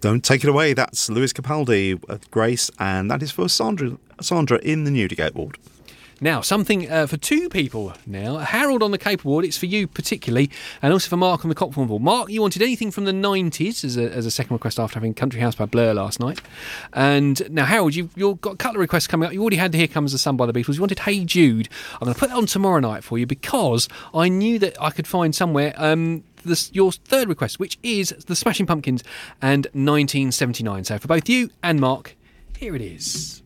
Don't take it away. That's Lewis Capaldi, Grace, and that is for Sandra in the Newdigate ward. Now, something for two people now. Harold on the Cape Ward, it's for you particularly, and also for Mark on the Cockburn Ward. Mark, you wanted anything from the 90s as a second request after having Country House by Blur last night. And now, Harold, you've got a couple of requests coming up. You already had Here Comes the Sun by the Beatles. You wanted Hey Jude. I'm going to put that on tomorrow night for you because I knew that I could find somewhere your third request, which is the Smashing Pumpkins and 1979. So for both you and Mark, here it is.